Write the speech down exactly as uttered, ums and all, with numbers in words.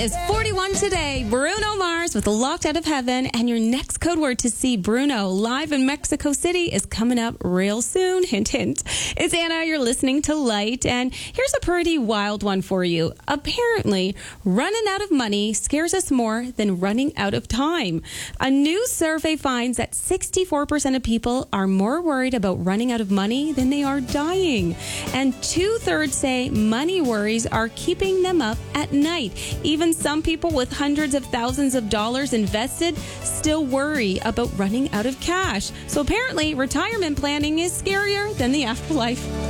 is forty-one today. Bruno Mars with Locked Out of Heaven. And your next code word to see Bruno live in Mexico City is coming up real soon. Hint, hint. It's Anna. You're listening to Light. And here's a pretty wild one for you. Apparently, running out of money scares us more than running out of time. A new survey finds that sixty-four percent of people are more worried about running out of money than they are dying. And two-thirds say money worries are keeping them up at night. Even some people with hundreds of thousands of dollars invested still worry about running out of cash. So apparently, retirement planning is scarier than the afterlife.